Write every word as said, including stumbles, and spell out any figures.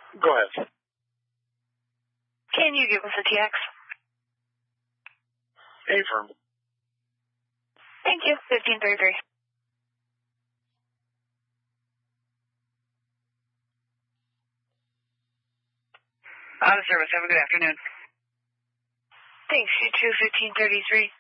Go ahead. Can you give us a T X? Affirm. Thank you. fifteen thirty-three. Auto service, have a good afternoon. Thanks, you too, fifteen thirty-three.